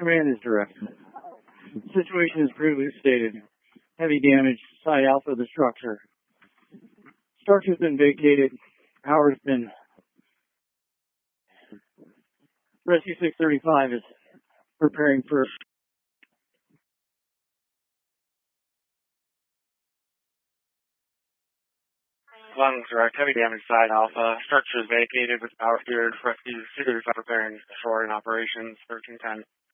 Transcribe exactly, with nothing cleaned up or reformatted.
Command is direct. The situation is crudely stated. Heavy damage, side alpha of the structure. Structure's been vacated. Power's been... Rescue six thirty-five is preparing for... Lungs direct, heavy damage, side alpha. Structure is vacated with power cleared. Rescue six thirty-five preparing for in operations, thirteen ten.